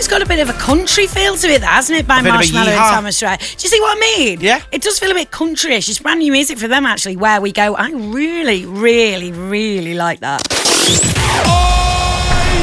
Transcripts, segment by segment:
almost got a bit of a country feel to it, hasn't it, by Marshmallow and Thomas Rhett? Do you see what I mean? Yeah. It does feel a bit countryish. It's brand new music for them, actually, Where We Go. I really, really, really like that. Are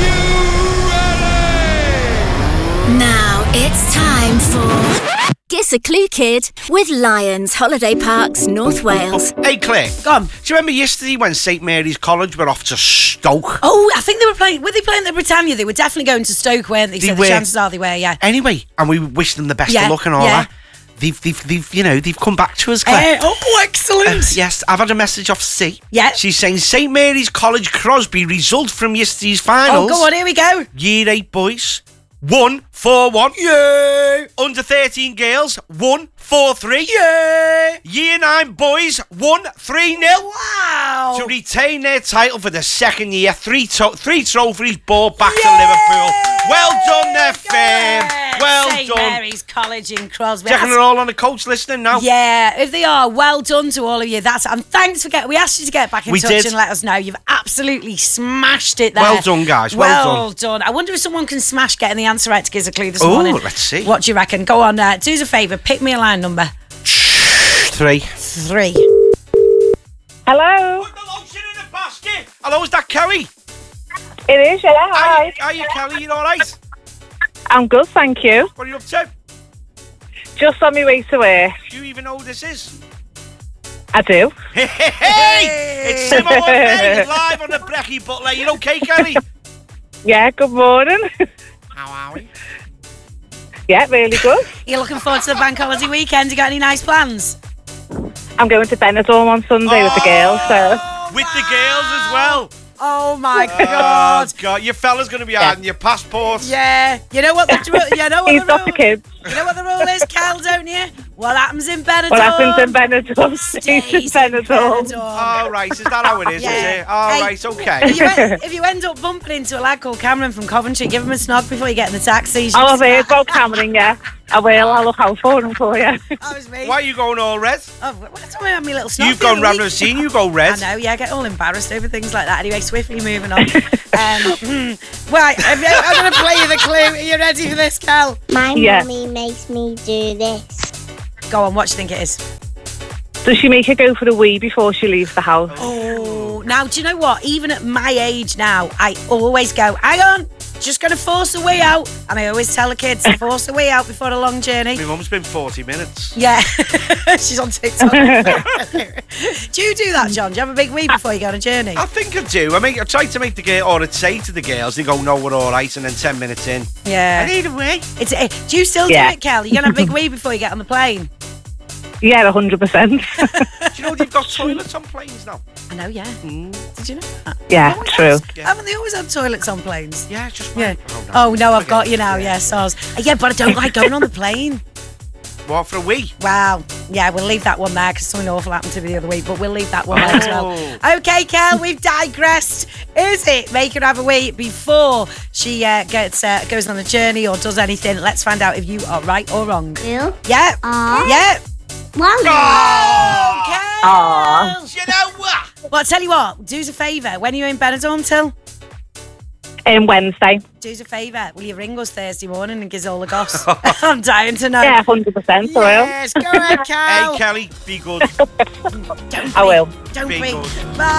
you ready? Now it's time for Guess a Clue Kid with Lions Holiday Parks, North Wales. Hey, Claire. Go on. Do you remember yesterday when St Mary's College were off to Stoke? Oh, I think they were playing. Were they playing at Britannia? They were definitely going to Stoke, weren't they? They So were. the chances are they were, yeah. Anyway, and we wished them the best of luck and all that. They've come back to us, Claire. Oh, excellent. Yes, I've had a message off C. Yeah. She's saying St Mary's College Crosby result from yesterday's finals. Oh, go on, here we go. Year 8 boys, 1-4-1. Yay! Under 13 girls, 1-4-3. Yay! Year 9 boys, 1-3-0. Wow! To retain their title for the second year, three trophies brought back to Liverpool. Well done there, fam. Well St done. Mary's College in Crosby. Do you reckon they're all on the coach listening now? Yeah, if they are, well done to all of you. And thanks for we asked you to get back in We touch did. and let us know. You've absolutely smashed it there. Well done, guys. Well done. I wonder if someone can smash getting the answer right to Giz a Clue this Oh, morning. let's see. What do you reckon? Go on, do us a favour. Pick me a line number. 3. 3. Hello. Put the lunch in the basket. Hello, is that Kelly? It is, yeah. Hi. Are you Kelly? You all right? I'm good, thank you. What are you up to? Just on my way to work. Do you even know who this is? I do. Hey! It's Simon Day, live on the Brecky Butler. You okay, Kelly? Yeah, good morning. How are we? Yeah, really good. You're looking forward to the bank holiday weekend? You got any nice plans? I'm going to Benidorm on Sunday with the girls, so... With the girls as well. Oh my Oh, God. Your fella's going to be hiding your passport. Yeah, you know what the He's got the kids. You know what the rule is, Cal, don't you? What happens in Benidorm? What happens in Benidorm stays in Benidorm. All right, is that how it is, is it? All Hey, right, okay. If you end up bumping into a lad called Cameron from Coventry, give him a snog before you get in the taxi. I'll have heard about Cameron, yeah. I will. I'll look out for him for you. That was me. Why are you going all red? Oh, well, that's why I had my little snog. You've the other gone round week. and seen you go red. I know, yeah, I get all embarrassed over things like that. Anyway, swiftly moving on. Right, I'm going to play you the clue. Are you ready for this, Cal? My Yeah. mummy makes me do this. Go on, what do you think it is? Does she make her go for a wee before she leaves the house? Oh, now, do you know what? Even at my age now, I always go, hang on, just going to force a wee out. And I always tell the kids to force a wee out before a long journey. My mum's been 40 minutes. Yeah, she's on TikTok. Do you do that, John? Do you have a big wee before you go on a journey? I think I do. I try to make the girl, or I'd say to the girls, they go, no, we're all right, and then 10 minutes in, Yeah. I need a wee. Do you still Yeah. do it, Kel? You're going to have a big wee before you get on the plane? Yeah, 100%. Do you know they've got toilets on planes now? I know, yeah. Did you know that? Yeah, true. Yeah. Haven't they always had toilets on planes? Yeah, just Yeah. one. Oh, no, I've got you now. Yeah, soz. Yeah, but I don't like going on the plane. What, for a wee? Wow. Yeah, we'll leave that one there because something awful happened to me the other week, but we'll leave that one there as well. Okay, Kel, we've digressed. Is it make her have a wee before she goes on a journey or does anything? Let's find out if you are right or wrong. You Yeah. are Yeah. wrong. Okay. Do you know what? Well, I'll tell you what, do us a favour. When are you in Benidorm till? Wednesday. Do us a favour. Will you ring us Thursday morning and give us all the goss? I'm dying to know. Yeah, 100%. I will. Yes, go ahead, Cal. Hey, Kelly, be good. Don't I will. Don't Be be. good. Bye.